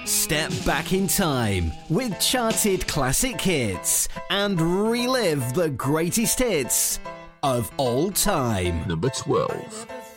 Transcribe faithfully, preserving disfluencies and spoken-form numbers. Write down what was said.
Step back in time with charted classic hits and relive the greatest hits of all time. Number twelve.